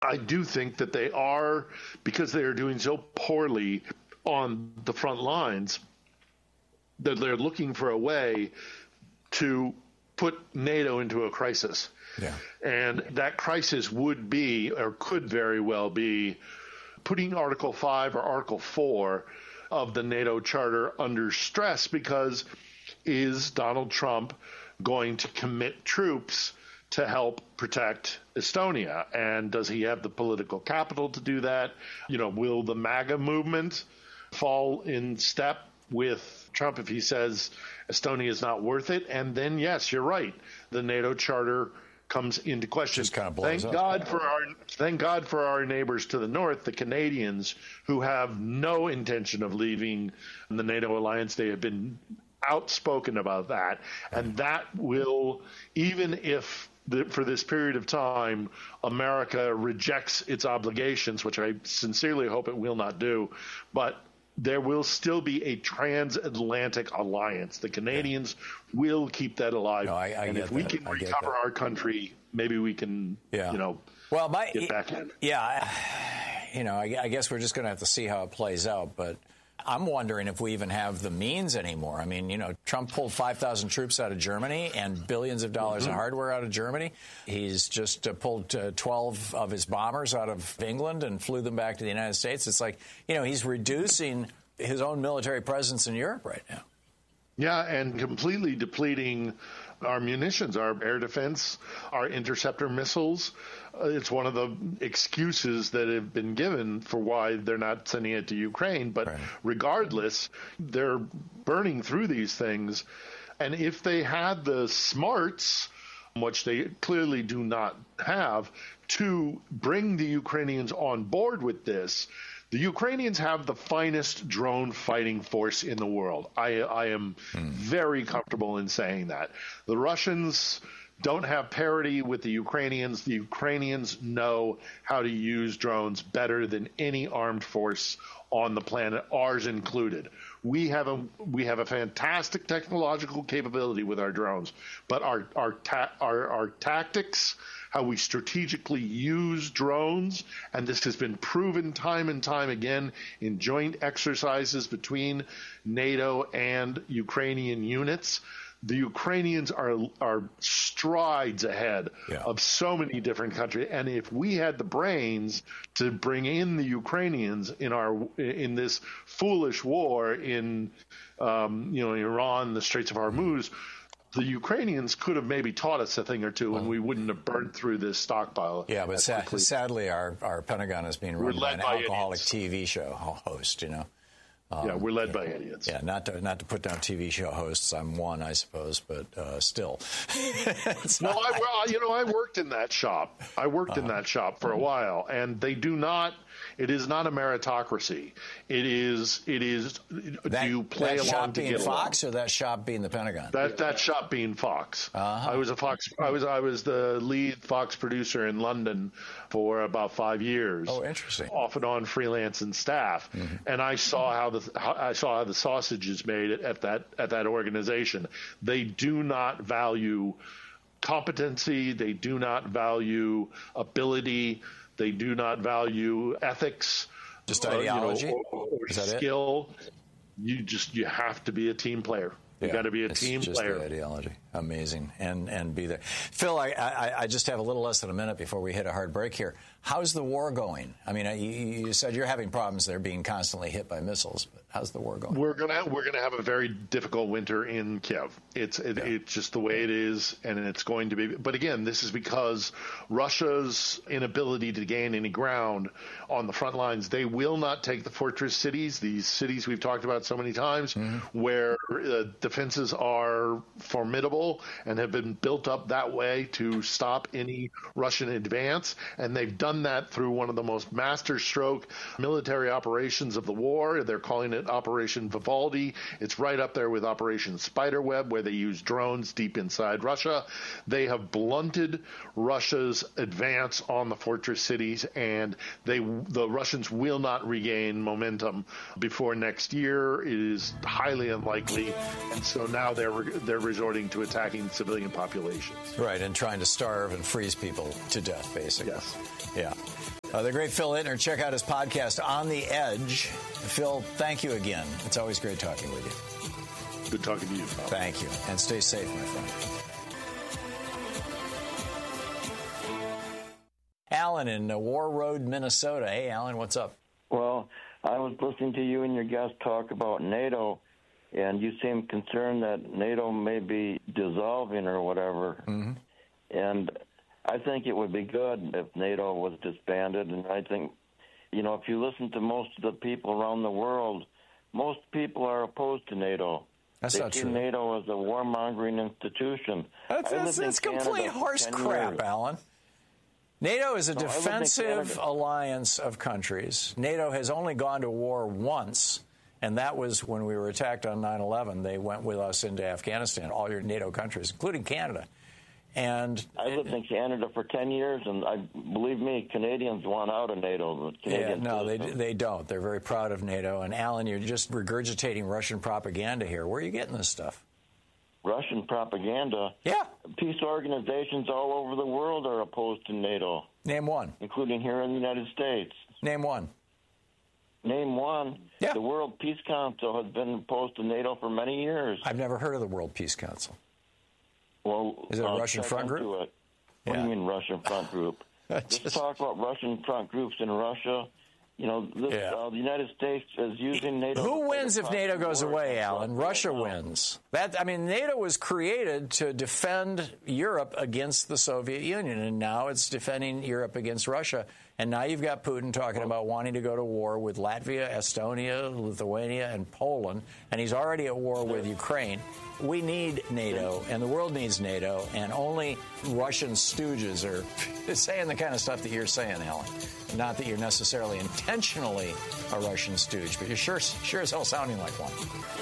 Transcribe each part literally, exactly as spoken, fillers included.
I do think that they are, because they are doing so poorly on the front lines, that they're looking for a way to put NATO into a crisis. Yeah. And that crisis would be, or could very well be, putting Article five or Article four of the NATO Charter under stress, because is Donald Trump going to commit troops to help protect Estonia? And does he have the political capital to do that? You know, will the MAGA movement fall in step with Trump if he says Estonia is not worth it? And then, yes, you're right, the NATO Charter comes into question. Just kind of blows thank up. God for our thank God for our neighbors to the north, the Canadians, who have no intention of leaving the NATO alliance. They have been outspoken about that, and that will, even if the, for this period of time America rejects its obligations, which I sincerely hope it will not do, but there will still be a transatlantic alliance. The Canadians yeah. will keep that alive. No, I, I and get if we that. can I recover our country, maybe we can, yeah. you know, well, my, get back in. Yeah, you know, I, I guess we're just going to have to see how it plays out. But I'm wondering if we even have the means anymore. I mean, you know, Trump pulled five thousand troops out of Germany and billions of dollars mm-hmm. of hardware out of Germany. He's just uh, pulled uh, twelve of his bombers out of England and flew them back to the United States. It's like, you know, he's reducing his own military presence in Europe right now. Yeah, and completely depleting our munitions, our air defense, our interceptor missiles. Uh, it's one of the excuses that have been given for why they're not sending it to Ukraine. But right. regardless, they're burning through these things. And if they had the smarts, which they clearly do not have, to bring the Ukrainians on board with this, the Ukrainians have the finest drone fighting force in the world. I, I am mm. very comfortable in saying that. The Russians don't have parity with the Ukrainians. The Ukrainians know how to use drones better than any armed force on the planet, ours included. We have a we have a fantastic technological capability with our drones, but our our ta- our, our tactics, how we strategically use drones, and this has been proven time and time again in joint exercises between NATO and Ukrainian units. The Ukrainians are are strides ahead yeah. of so many different countries, and if we had the brains to bring in the Ukrainians in our in this foolish war in um, you know Iran, the Straits of Hormuz, the Ukrainians could have maybe taught us a thing or two, and we wouldn't have burned through this stockpile. Yeah, but sad, sadly, our our Pentagon is being run by an by alcoholic idiots. T V show host. You know. Um, yeah, we're led yeah, by idiots. Yeah, not to not to put down T V show hosts. I'm one, I suppose, but uh, still. no, I well, you know, I worked in that shop. I worked uh-huh. in that shop for a while, and they do not. It is not a meritocracy. It is. It is. That, do you play that along shop to being get Fox, along? or that shop being the Pentagon? That that shop being Fox. Uh-huh. I was a Fox. I was I was the lead Fox producer in London for about five years. Oh, interesting. Off and on, freelance and staff, mm-hmm. and I saw how the how, I saw how the sausage is made at, at that at that organization. They do not value competency. They do not value ability. They do not value ethics. Just ideology, uh, you know, or, or is that skill. It? You just you have to be a team player. You yeah, got to be a it's team just player. The ideology, amazing, and and be there. Phil, I, I I just have a little less than a minute before we hit a hard break here. How's the war going? I mean, you, you said you're having problems there, being constantly hit by missiles. But how's the war going? We're gonna we're gonna have a very difficult winter in Kiev. It's it, yeah. it's just the way it is, and it's going to be. But again, this is because Russia's inability to gain any ground on the front lines. They will not take the fortress cities. These cities we've talked about so many times, mm-hmm. where uh, defenses are formidable and have been built up that way to stop any Russian advance, and they've done that through one of the most masterstroke military operations of the war. They're calling it Operation Vivaldi. It's right up there with Operation Spiderweb, where they use drones deep inside Russia. They have blunted Russia's advance on the fortress cities, and they the Russians will not regain momentum before next year. It is highly unlikely, and so now they're they're resorting to attacking civilian populations. Right, and trying to starve and freeze people to death, basically. Yes. Yeah. Uh, the great Phil Ittner. Check out his podcast, On the Edge. Phil, thank you again. It's always great talking with you. Good talking to you, Bob. Thank you. And stay safe, my friend. Alan in uh, War Road, Minnesota. Hey, Alan, what's up? Well, I was listening to you and your guest talk about NATO, and you seem concerned that NATO may be dissolving or whatever. Mm-hmm. And I think it would be good if NATO was disbanded. And I think, you know, if you listen to most of the people around the world, most people are opposed to NATO. That's they not see true. NATO as a warmongering institution. That's, that's, that's complete horse crap, years. Alan. NATO is a no, defensive alliance of countries. NATO has only gone to war once, and that was when we were attacked on nine eleven. They went with us into Afghanistan, all your NATO countries, including Canada. And I lived in Canada for ten years, and I believe me, Canadians want out of NATO. The yeah, Canadian no, they citizens. they don't. They're very proud of NATO. And Alan, you're just regurgitating Russian propaganda here. Where are you getting this stuff? Russian propaganda. Yeah. Peace organizations all over the world are opposed to NATO. Name one. Including here in the United States. Name one. Name one. Yeah. The World Peace Council has been opposed to NATO for many years. I've never heard of the World Peace Council. Well, is it a uh, Russian front group? It. What yeah. do you mean Russian front group? Just Let's talk about Russian front groups in Russia. You know, this, yeah. uh, the United States is using NATO. Who wins if NATO goes away, Alan? Russia now. wins. That I mean, NATO was created to defend Europe against the Soviet Union, and now it's defending Europe against Russia. And now you've got Putin talking about wanting to go to war with Latvia, Estonia, Lithuania, and Poland, and he's already at war with Ukraine. We need NATO, and the world needs NATO, and only Russian stooges are saying the kind of stuff that you're saying, Alan. Not that you're necessarily intentionally a Russian stooge, but you're sure, sure as hell sounding like one.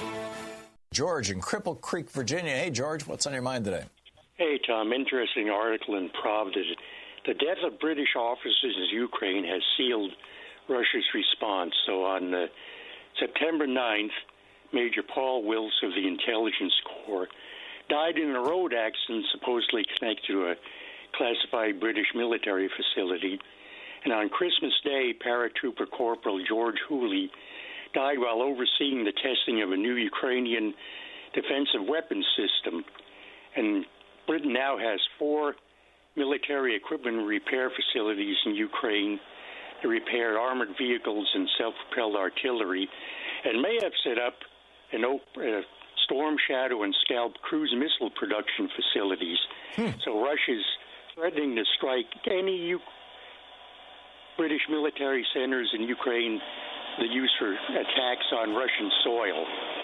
George in Cripple Creek, Virginia. Hey, George, what's on your mind today? Hey, Tom. Interesting article in Pravda. The death of British officers in Ukraine has sealed Russia's response. So on uh, September ninth, Major Paul Wills of the Intelligence Corps died in a road accident supposedly connected to a classified British military facility. And on Christmas Day, Paratrooper Corporal George Hooley died while overseeing the testing of a new Ukrainian defensive weapons system. And Britain now has four military equipment repair facilities in Ukraine to repair armored vehicles and self-propelled artillery, and may have set up an op- uh, Storm Shadow and Scalp cruise missile production facilities. Hmm. So Russia's threatening to strike any U- British military centers in Ukraine that use for attacks on Russian soil.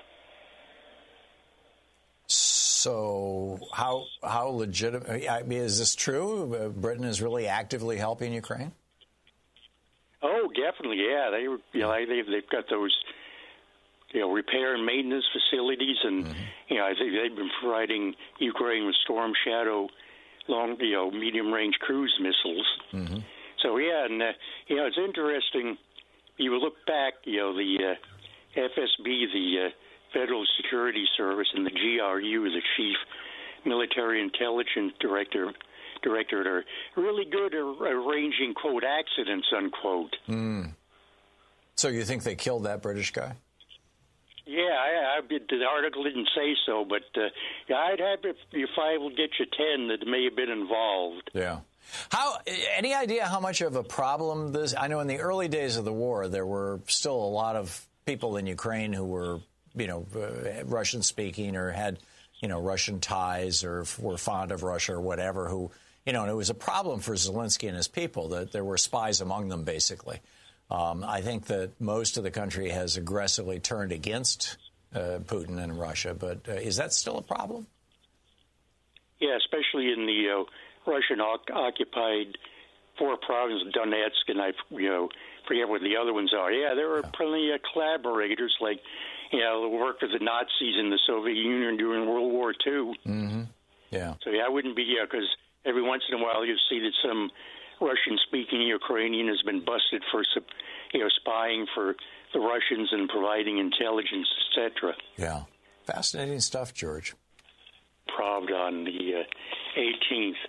So how how legitimate? I mean, is this true? Uh, Britain is really actively helping Ukraine? Oh, definitely, yeah. They were, you know, they they've got those, you know, repair and maintenance facilities, and mm-hmm. you know, I think they've been providing Ukraine with Storm Shadow, long, you know, medium range cruise missiles. Mm-hmm. So yeah, and uh, you know, it's interesting. You look back, you know, the uh, F S B, the uh, Federal Security Service, and the G R U, the Chief Military Intelligence Director, Directorate, are really good at arranging, quote, accidents, unquote. Mm. So you think they killed that British guy? Yeah, I, I, the article didn't say so, but uh, yeah, I'd have if your five will get you ten that may have been involved. Yeah. How? Any idea how much of a problem this? I know in the early days of the war, there were still a lot of people in Ukraine who were, you know, uh, Russian speaking or had, you know, Russian ties or were fond of Russia or whatever, who, you know, and it was a problem for Zelensky and his people that there were spies among them, basically. Um, I think that most of the country has aggressively turned against uh, Putin and Russia, but uh, is that still a problem? Yeah, especially in the uh, Russian-occupied four provinces, Donetsk, and I, you know, forget what the other ones are. Yeah, there were plenty of collaborators, like, you know, who worked with the Nazis in the Soviet Union during World War Two. Mm-hmm. Yeah. So, yeah, I wouldn't be, yeah, because every once in a while you see that some Russian-speaking Ukrainian has been busted for, you know, spying for the Russians and providing intelligence, et cetera. Yeah. Fascinating stuff, George. Pravda on the uh, eighteenth.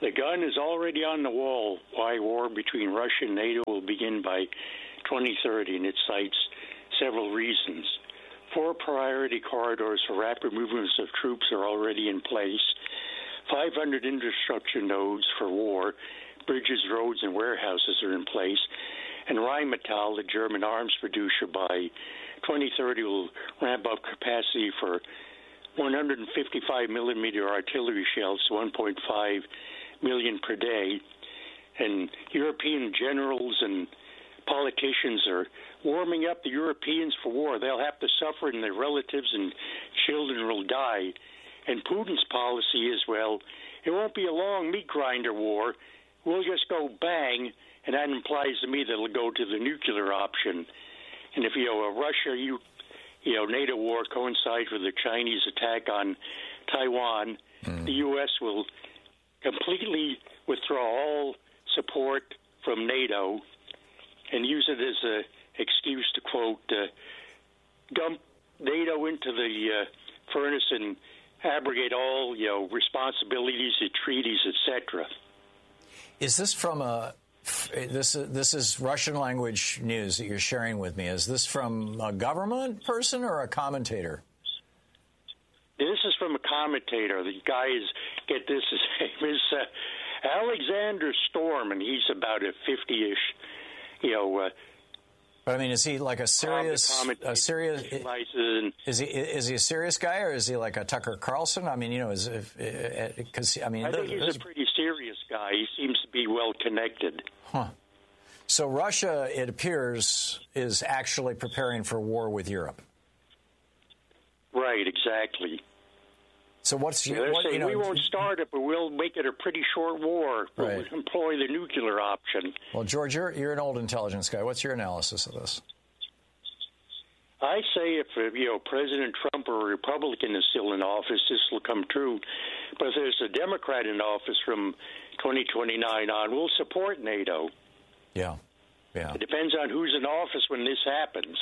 The gun is already on the wall why war between Russia and NATO will begin by twenty thirty, and it cites several reasons. Four priority corridors for rapid movements of troops are already in place. five hundred infrastructure nodes for war, bridges, roads, and warehouses are in place. And Rheinmetall, the German arms producer, by twenty thirty will ramp up capacity for one hundred fifty-five millimeter artillery shells to one point five million per day. And European generals and politicians are warming up the Europeans for war. They'll have to suffer, and their relatives and children will die. And Putin's policy is, well, it won't be a long meat grinder war. We'll just go bang, and that implies to me that it'll go to the nuclear option. And if, you know, a Russia, you, you know, NATO war coincides with the Chinese attack on Taiwan, mm. the U S will completely withdraw all support from NATO and use it as an excuse to, quote, uh, dump NATO into the uh, furnace and abrogate all, you know, responsibilities, treaties, et cetera. Is this from a this this is Russian language news that you're sharing with me? Is this from a government person or a commentator? This is from a commentator. The guy is, get this, his name is uh, Alexander Storm, and he's about a fifty-ish, you know. Uh, But I mean, is he like a serious, a serious? Is he is he a serious guy, or is he like a Tucker Carlson? I mean, you know, is because I mean, I think he's a pretty serious guy. He seems to be well connected. Huh. So Russia, it appears, is actually preparing for war with Europe. Right. Exactly. So what's yeah, what, you know, we won't start it, but we'll make it a pretty short war. We'll right. employ the nuclear option. Well, George, you're, you're an old intelligence guy. What's your analysis of this? I say if uh, you know President Trump or a Republican is still in office, this will come true. But if there's a Democrat in office from twenty twenty-nine on, we'll support NATO. Yeah. Yeah. It depends on who's in office when this happens.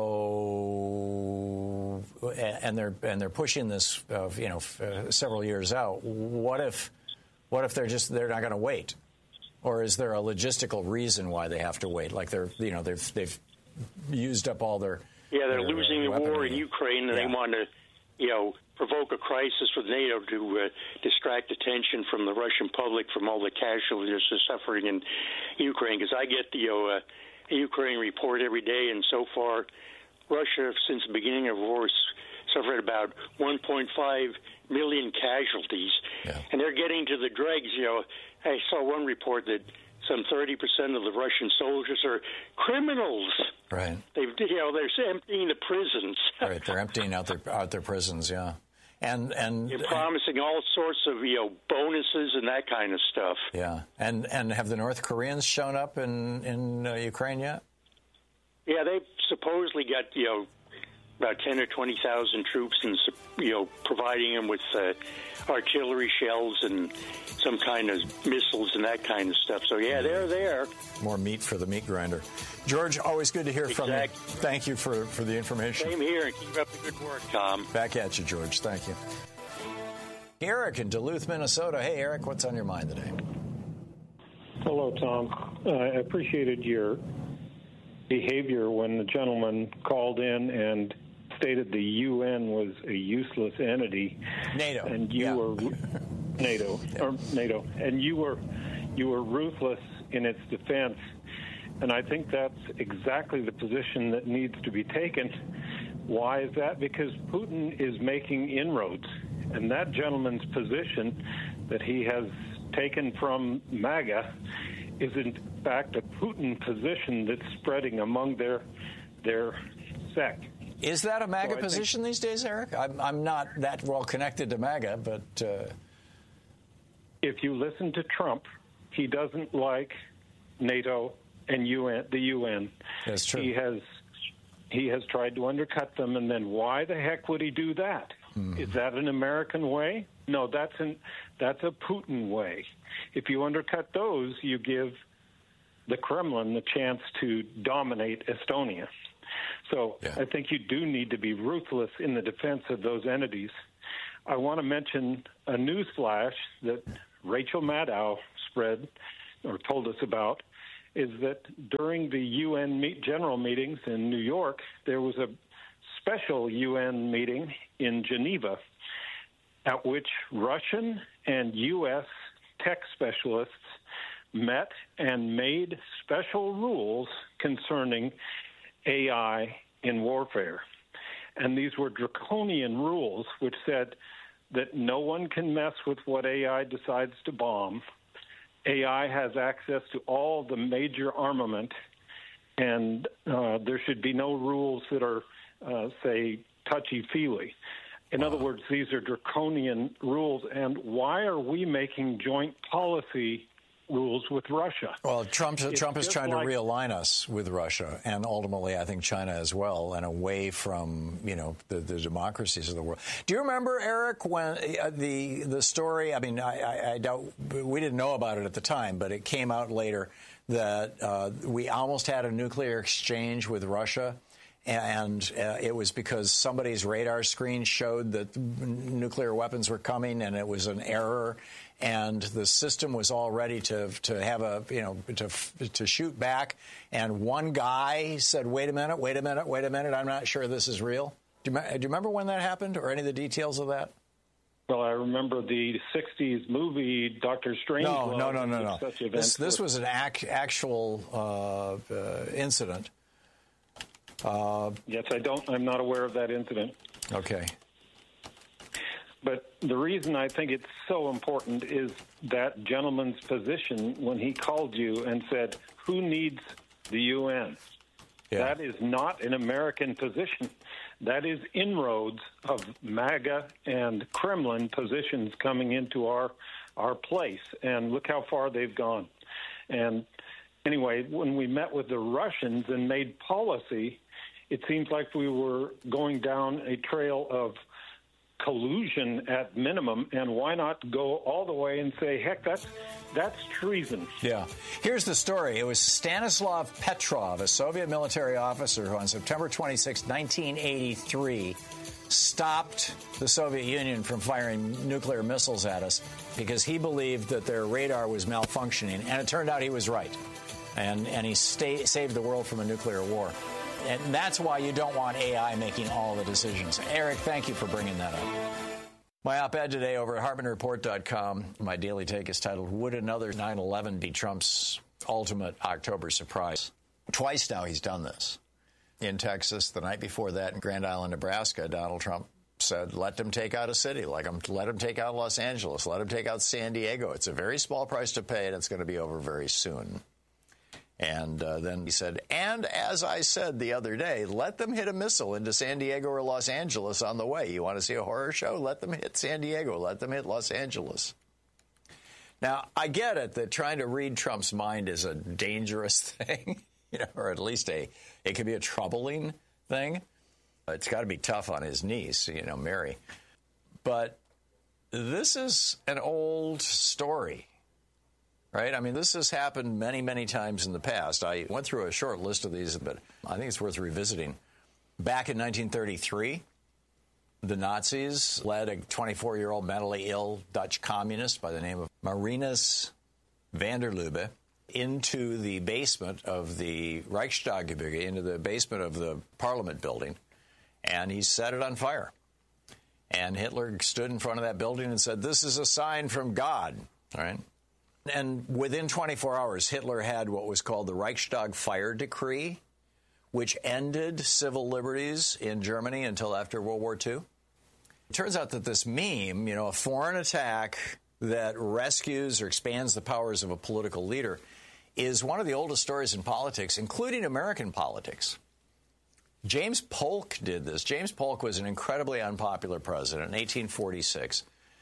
So, and they're and they're pushing this, uh, you know, uh, several years out. What if, what if they're just they're not going to wait, or is there a logistical reason why they have to wait? Like they're, you know, they've they've used up all their yeah, they're their, losing uh, the war in Ukraine, and yeah. they want to, you know, provoke a crisis with NATO to uh, distract attention from the Russian public from all the casualties they're suffering in Ukraine. Because I get the you know, uh, Ukraine report every day, and so far, Russia, since the beginning of the war, has suffered about one point five million casualties, yeah. and they're getting to the dregs. You know, I saw one report that some thirty percent of the Russian soldiers are criminals. Right. They've, you know, they're emptying the prisons. Right. They're emptying out their out their prisons. Yeah. And and you're promising all sorts of you know bonuses and that kind of stuff. Yeah. And and have the North Koreans shown up in in uh, Ukraine yet? Yeah, they've supposedly got you know about ten or twenty thousand troops, and you know providing them with uh, artillery shells and some kind of missiles and that kind of stuff. So yeah, they're there. More meat for the meat grinder. George, always good to hear exactly. from you. Thank you for, for the information. Same here, and keep up the good work, Tom. Back at you, George. Thank you. Eric in Duluth, Minnesota. Hey, Eric, what's on your mind today? Hello, Tom. Uh, I appreciated your behavior when the gentleman called in and stated the U N was a useless entity. NATO. And you yeah. were NATO yeah. or NATO, and you were you were ruthless in its defense. And I think that's exactly the position that needs to be taken. Why is that? Because Putin is making inroads, and that gentleman's position that he has taken from MAGA is in fact a Putin position that's spreading among their their sect. Is that a MAGA so position these days, Eric? I'm, I'm not that well connected to MAGA, but uh... if you listen to Trump, he doesn't like NATO and U N, the U N. That's true. He has he has tried to undercut them, and then why the heck would he do that? Mm. Is that an American way? No, that's an that's a Putin way. If you undercut those, you give the Kremlin the chance to dominate Estonia. So yeah. I think you do need to be ruthless in the defense of those entities. I want to mention a news flash that Rachel Maddow spread or told us about is that during the U N meet, general meetings in New York, there was a special U N meeting in Geneva at which Russian and U S tech specialists met and made special rules concerning A I in warfare. And these were draconian rules which said that no one can mess with what A I decides to bomb. A I has access to all the major armament, and uh, there should be no rules that are, uh, say, touchy-feely. In other words, these are draconian rules, and why are we making joint policy rules with Russia? Well, Trump, Trump is trying like, to realign us with Russia, and ultimately, I think China as well, and away from, you know, the, the democracies of the world. Do you remember, Eric, when uh, the the story? I mean, I, I, I doubt we didn't know about it at the time, but it came out later that uh, we almost had a nuclear exchange with Russia. And uh, it was because somebody's radar screen showed that nuclear weapons were coming, and it was an error. And the system was all ready to to have a you know to to shoot back. And one guy said, "Wait a minute, wait a minute, wait a minute. I'm not sure this is real." Do you, do you remember when that happened, or any of the details of that? Well, I remember the sixties movie Doctor Strangelove. No, no, no, no, no. Such this this was an ac- actual uh, uh, incident. Uh, yes, I don't. I'm not aware of that incident. Okay. But the reason I think it's so important is that gentleman's position when he called you and said, "Who needs the U N?" Yeah. That is not an American position. That is inroads of MAGA and Kremlin positions coming into our our place. And look how far they've gone. And anyway, when we met with the Russians and made policy, it seems like we were going down a trail of collusion at minimum, and why not go all the way and say, heck, that's that's treason. Yeah. Here's the story. It was Stanislav Petrov, a Soviet military officer who on September twenty-sixth, nineteen eighty-three, stopped the Soviet Union from firing nuclear missiles at us because he believed that their radar was malfunctioning, and it turned out he was right. And, and he stay, saved the world from a nuclear war. And that's why you don't want A I making all the decisions. Eric, thank you for bringing that up. My op-ed today over at Hartmann Report dot com, my daily take is titled, Would Another nine eleven Be Trump's Ultimate October Surprise? Twice now he's done this. In Texas, the night before that, in Grand Island, Nebraska, Donald Trump said, let them take out a city, like them, let them take out Los Angeles, let them take out San Diego. It's a very small price to pay, and it's going to be over very soon. And uh, then he said, and as I said the other day, let them hit a missile into San Diego or Los Angeles on the way. You want to see a horror show? Let them hit San Diego. Let them hit Los Angeles. Now, I get it that trying to read Trump's mind is a dangerous thing, you know, or at least a it can be a troubling thing. It's got to be tough on his niece, you know, Mary. But this is an old story. Right? I mean, this has happened many, many times in the past. I went through a short list of these, but I think it's worth revisiting. Back in nineteen thirty-three, the Nazis led a twenty-four-year-old mentally ill Dutch communist by the name of Marinus van der Lubbe into the basement of the Reichstaggebäude, into the basement of the Parliament building, and he set it on fire. And Hitler stood in front of that building and said, this is a sign from God, all right? And within twenty-four hours, Hitler had what was called the Reichstag Fire Decree, which ended civil liberties in Germany until after World War Two. It turns out that this meme, you know, a foreign attack that rescues or expands the powers of a political leader, is one of the oldest stories in politics, including American politics. James Polk did this. James Polk was an incredibly unpopular president in eighteen forty-six.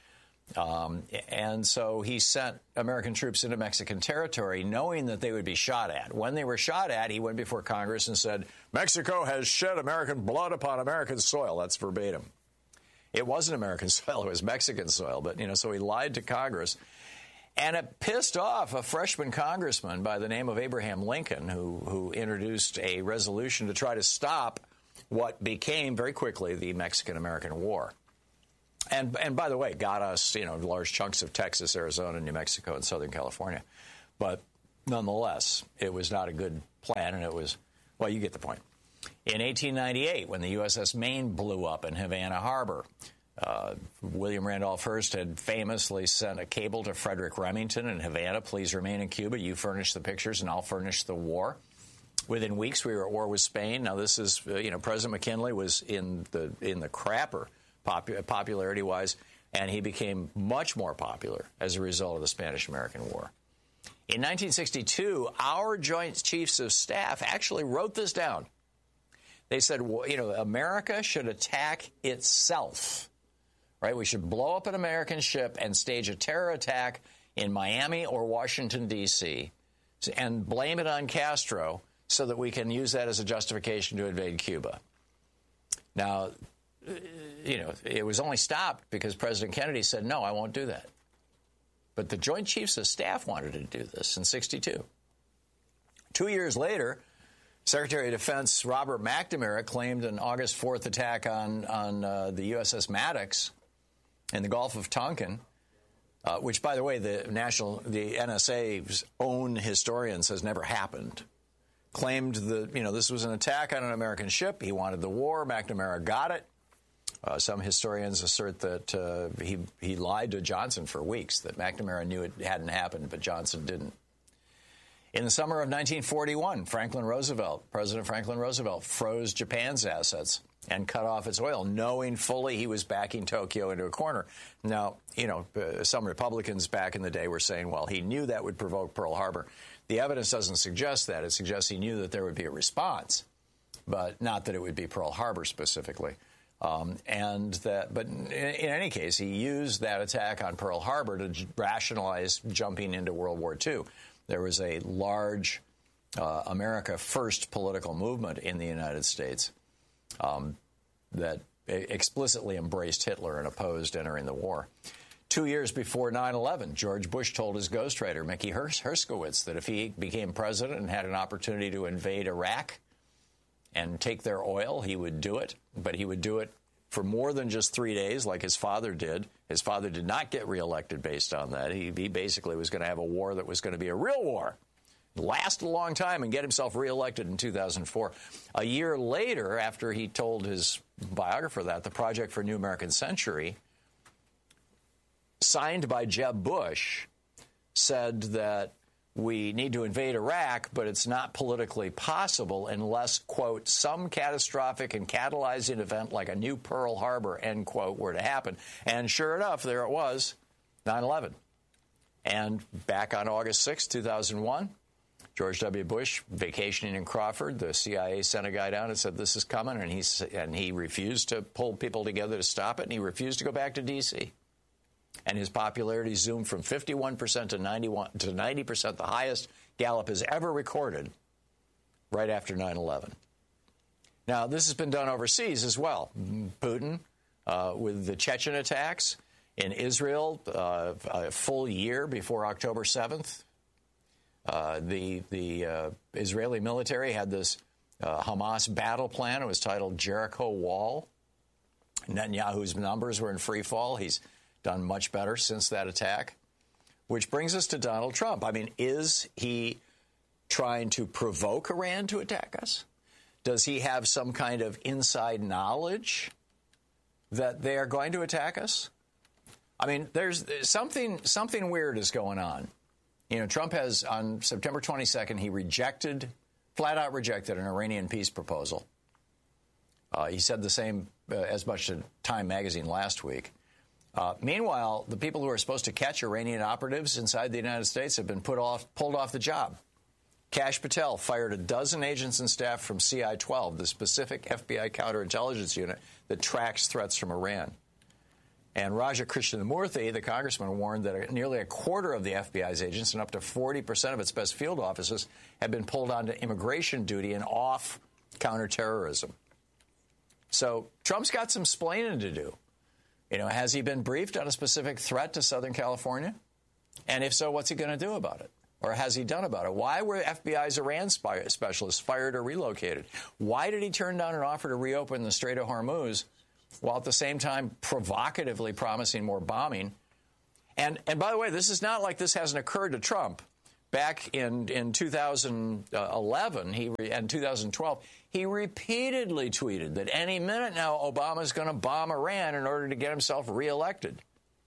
Um, and so he sent American troops into Mexican territory knowing that they would be shot at. When they were shot at, he went before Congress and said, Mexico has shed American blood upon American soil. That's verbatim. It wasn't American soil. It was Mexican soil. But, you know, so he lied to Congress. And it pissed off a freshman congressman by the name of Abraham Lincoln, who, who introduced a resolution to try to stop what became very quickly the Mexican-American War. And, and by the way, got us, you know, large chunks of Texas, Arizona, New Mexico, and Southern California. But nonetheless, it was not a good plan, and it was, well, you get the point. In eighteen ninety-eight, when the U S S Maine blew up in Havana Harbor, uh, William Randolph Hearst had famously sent a cable to Frederick Remington in Havana, please remain in Cuba. You furnish the pictures, and I'll furnish the war. Within weeks, we were at war with Spain. Now, this is, uh, you know, President McKinley was in the in the crapper popu- popularity-wise, and he became much more popular as a result of the Spanish-American War. In nineteen sixty-two, our Joint Chiefs of Staff actually wrote this down. They said, well, you know, America should attack itself, right? We should blow up an American ship and stage a terror attack in Miami or Washington, D C, and blame it on Castro so that we can use that as a justification to invade Cuba. Now, you know, it was only stopped because President Kennedy said, no, I won't do that. But the Joint Chiefs of Staff wanted to do this in sixty-two. Two years later, Secretary of Defense Robert McNamara claimed an August fourth attack on, on uh, the U S S Maddox in the Gulf of Tonkin, uh, which, by the way, the national, the N S A's own historian says never happened. Claimed that, you know, this was an attack on an American ship. He wanted the war. McNamara got it. Uh, some historians assert that uh, he, he lied to Johnson for weeks, that McNamara knew it hadn't happened, but Johnson didn't. In the summer of nineteen forty-one, Franklin Roosevelt, President Franklin Roosevelt, froze Japan's assets and cut off its oil, knowing fully he was backing Tokyo into a corner. Now, you know, uh, some Republicans back in the day were saying, well, he knew that would provoke Pearl Harbor. The evidence doesn't suggest that. It suggests he knew that there would be a response, but not that it would be Pearl Harbor specifically. Um, and that, but in, in any case, he used that attack on Pearl Harbor to j- rationalize jumping into World War Two. There was a large uh, America First political movement in the United States um, that explicitly embraced Hitler and opposed entering the war. Two years before nine eleven, George Bush told his ghostwriter, Mickey Hers- Herskowitz, that if he became president and had an opportunity to invade Iraq and take their oil, he would do it. But he would do it for more than just three days like his father did. His father did not get reelected based on that. He, he basically was going to have a war that was going to be a real war, last a long time, and get himself reelected in two thousand four. A year later, after he told his biographer that, the Project for a New American Century, signed by Jeb Bush, said that we need to invade Iraq, but it's not politically possible unless, quote, some catastrophic and catalyzing event like a new Pearl Harbor, end quote, were to happen. And sure enough, there it was, nine eleven. And back on August sixth, two thousand one, George W. Bush, vacationing in Crawford, the C I A sent a guy down and said, this is coming, and he, and he refused to pull people together to stop it, and he refused to go back to D C And his popularity zoomed from fifty-one percent to ninety-one to ninety percent, the highest Gallup has ever recorded, right after nine eleven. Now, this has been done overseas as well. Putin, uh, with the Chechen attacks in Israel, uh, a full year before October seventh, uh, the the uh, Israeli military had this uh, Hamas battle plan. It was titled Jericho Wall. Netanyahu's numbers were in free fall. He's done much better since that attack, which brings us to Donald Trump. I mean, is he trying to provoke Iran to attack us? Does he have some kind of inside knowledge that they are going to attack us? I mean, there's something something weird is going on. You know, Trump has, on September twenty-second, he rejected, flat out rejected an Iranian peace proposal. Uh, he said the same uh, as much to Time magazine last week. Uh, meanwhile, the people who are supposed to catch Iranian operatives inside the United States have been put off, pulled off the job. Kash Patel fired a dozen agents and staff from C I twelve, the specific F B I counterintelligence unit that tracks threats from Iran. And Raja Krishnamurthy, the congressman, warned that nearly a quarter of the F B I's agents and up to forty percent of its best field offices have been pulled onto immigration duty and off counterterrorism. So Trump's got some splaining to do. You know, has he been briefed on a specific threat to Southern California? And if so, what's he going to do about it? Or has he done about it? Why were F B I's Iran spy specialists fired or relocated? Why did he turn down an offer to reopen the Strait of Hormuz while at the same time provocatively promising more bombing. And and by the way, this is not like this hasn't occurred to Trump. Back in, in two thousand eleven he re, and two thousand twelve, he repeatedly tweeted that any minute now Obama's going to bomb Iran in order to get himself reelected.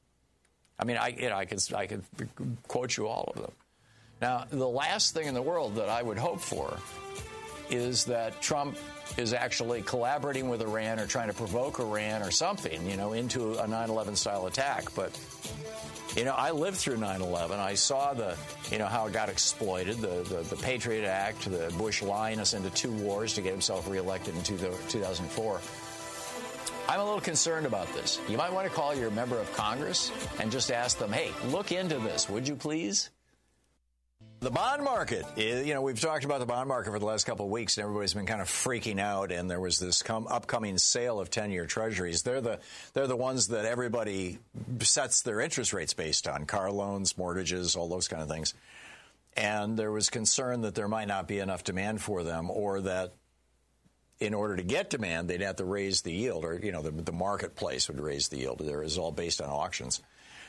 I mean, I, you know, I could I could quote you all of them. Now, the last thing in the world that I would hope for is that Trump is actually collaborating with Iran or trying to provoke Iran or something, you know, into a nine eleven style attack. But, you know, I lived through nine eleven. I saw the, you know, how it got exploited, the, the, the Patriot Act, the Bush lying us into two wars to get himself reelected in two thousand four. I'm a little concerned about this. You might want to call your member of Congress and just ask them, hey, look into this, would you please? The bond market, you know, we've talked about the bond market for the last couple of weeks, and everybody's been kind of freaking out. And there was this come, upcoming sale of ten-year treasuries. They're the they're the ones that everybody sets their interest rates based on: car loans, mortgages, all those kind of things. And there was concern that there might not be enough demand for them, or that in order to get demand, they'd have to raise the yield, or you know, the, the marketplace would raise the yield. There is all based on auctions.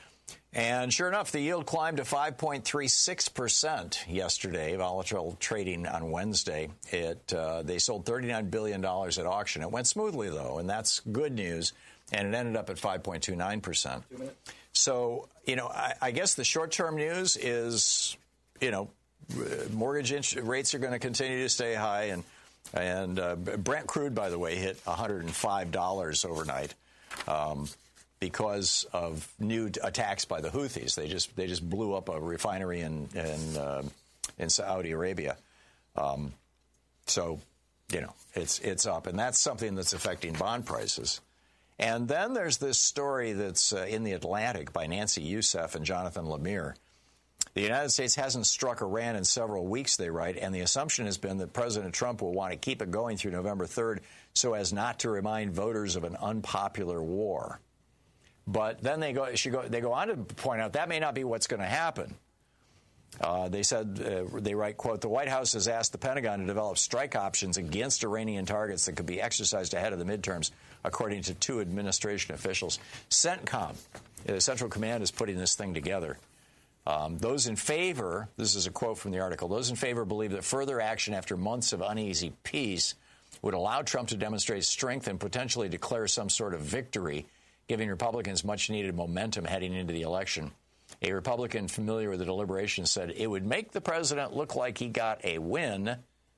And sure enough, the yield climbed to five point three six percent yesterday, volatile trading on Wednesday. It uh, they sold thirty-nine billion dollars at auction. It went smoothly, though, and that's good news, and it ended up at five point two nine percent. So, you know, I, I guess the short-term news is, you know, mortgage rates are going to continue to stay high, and, and uh, Brent crude, by the way, hit one hundred five dollars overnight. Um because of new attacks by the Houthis. They just they just blew up a refinery in in, uh, in Saudi Arabia. Um, so, you know, it's it's up. And that's something that's affecting bond prices. And then there's this story that's uh, in The Atlantic by Nancy Youssef and Jonathan Lemire. The United States hasn't struck Iran in several weeks, they write, and the assumption has been that President Trump will want to keep it going through November third so as not to remind voters of an unpopular war. But then they go, she go, they go on to point out that may not be what's going to happen. Uh, they said, uh, they write, quote, the White House has asked the Pentagon to develop strike options against Iranian targets that could be exercised ahead of the midterms, according to two administration officials. CENTCOM, the Central Command, is putting this thing together. Um, those in favor, this is a quote from the article, those in favor believe that further action after months of uneasy peace would allow Trump to demonstrate strength and potentially declare some sort of victory, giving Republicans much-needed momentum heading into the election. A Republican familiar with the deliberations said it would make the president look like he got a win,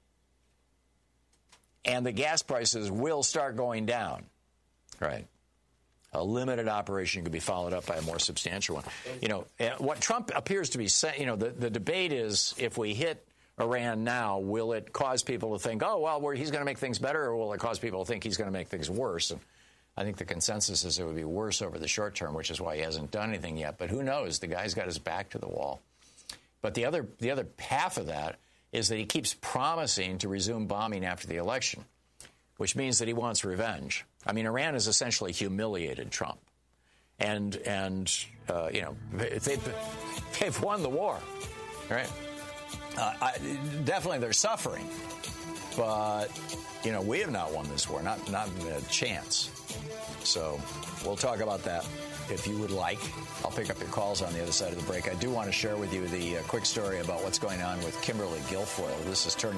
and the gas prices will start going down. Right. A limited operation could be followed up by a more substantial one. You know, what Trump appears to be saying, you know, the, the debate is if we hit Iran now, will it cause people to think, oh, well, we're, he's going to make things better, or will it cause people to think he's going to make things worse? And I think the consensus is it would be worse over the short term, which is why he hasn't done anything yet. But who knows? The guy's got his back to the wall. But the other the other half of that is that he keeps promising to resume bombing after the election, which means that he wants revenge. I mean, Iran has essentially humiliated Trump. And, and uh, you know, they've, they've won the war, right? Uh, I, definitely they're suffering. But, you know, we have not won this war, not, not a chance. So we'll talk about that if you would like. I'll pick up your calls on the other side of the break. I do want to share with you the uh, quick story about what's going on with Kimberly Guilfoyle. This is turning